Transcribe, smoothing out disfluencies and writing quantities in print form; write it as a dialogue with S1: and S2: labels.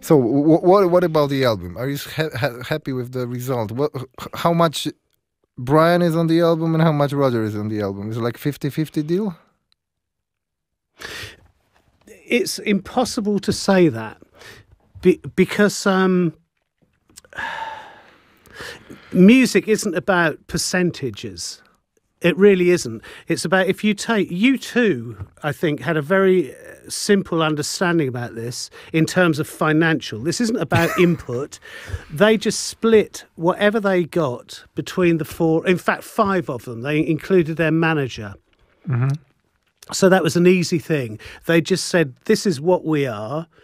S1: So what about the album? Are you happy with the result? How much Brian is on the album and how much Roger is on the album? Is it like 50-50 deal?
S2: It's impossible to say that because music isn't about percentages. It really isn't. It's about, if you take U2, I think, had a very simple understanding about this in terms of financial. This isn't about input. They just split whatever they got between the four, in fact, five of them. They included their manager. Mm-hmm. So that was an easy thing. They just said, this is what we are.